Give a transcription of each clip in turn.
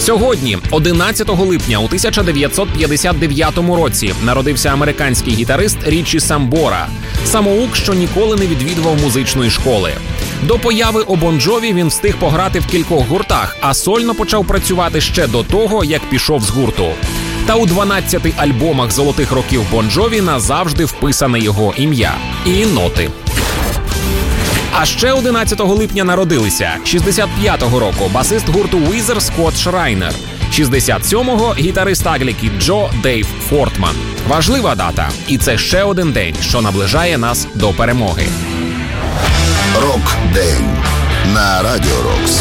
Сьогодні, 11 липня у 1959 році, народився американський гітарист Річі Самбора. Самоук, що ніколи не відвідував музичної школи. До появи у Бон Джові він встиг пограти в кількох гуртах, а сольно почав працювати ще до того, як пішов з гурту. Та у 12 альбомах золотих років Бон Джові назавжди вписане його ім'я і ноти. А ще 11 липня народилися 65-го року басист гурту Weezer Скотт Шрайнер, 67-го гітарист Аглі Кід Джо Дейв Фортман. Важлива дата, і це ще один день, що наближає нас до перемоги. Рок-день на Радіо Рокс.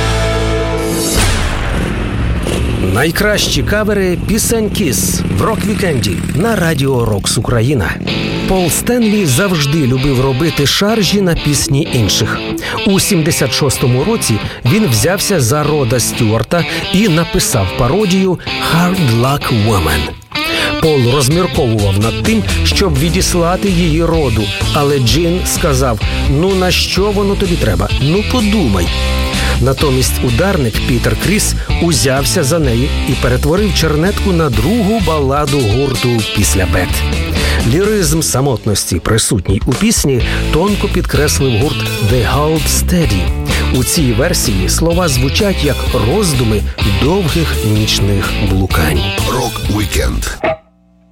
Найкращі кавери пісень Kiss в рок-вікенді на Радіо Рокс Україна. Пол Стенлі завжди любив робити шаржі на пісні інших. У 76-му році він взявся за Рода Стюарта і написав пародію «Hard Luck Woman». Пол розмірковував над тим, щоб відіслати її Роду, але Джин сказав: «Ну на що воно тобі треба? Ну подумай». Натомість ударник Пітер Кріс узявся за неї і перетворив чернетку на другу баладу гурту після Бет. Ліризм самотності, присутній у пісні, тонко підкреслив гурт The Hold Steady. У цій версії слова звучать як роздуми довгих нічних блукань. Рок-вікенд.